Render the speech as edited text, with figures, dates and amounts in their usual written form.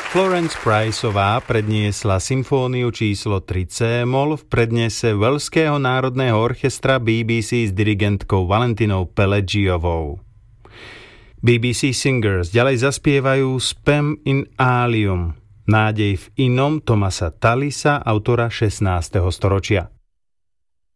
Florence Priceová predniesla symfóniu číslo 3 C-moll v prednese Waleského národného orchestra BBC s dirigentkou Valentinou Pelagiovou. BBC Singers ďalej zaspievajú Spem in Alium, nádej v inom Thomasa Tallisa, autora 16. storočia.